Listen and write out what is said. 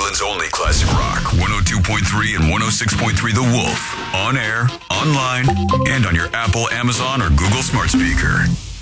England's only classic rock. 102.3 and 106.3 The Wolf. On air, online, and on your Apple, Amazon, or Google smart speaker.